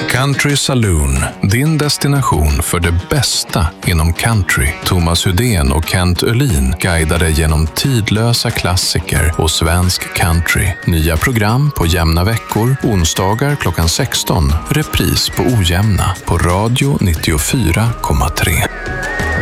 Country Saloon, din destination för det bästa inom country. Thomas Hudén och Kent Öhlin guidar dig genom tidlösa klassiker och svensk country. Nya program på jämna veckor, onsdagar klockan 16, repris på ojämna på Radio 94,3.